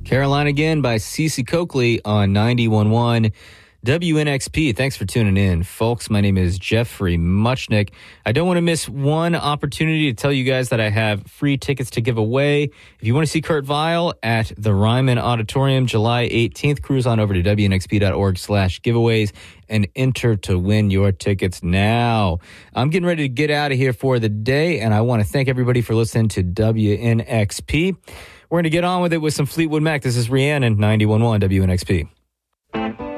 Caroline again by Cece Coakley on 91.1 WNXP. Thanks for tuning in, folks. My name is Jeffrey Muchnick. I don't want to miss one opportunity to tell you guys that I have free tickets to give away. If you want to see Kurt Vile at the Ryman Auditorium, July 18th, cruise on over to WNXP.org/giveaways and enter to win your tickets now. I'm getting ready to get out of here for the day, and I want to thank everybody for listening to WNXP. We're going to get on with it with some Fleetwood Mac. This is Rhiannon, 91.1 WNXP.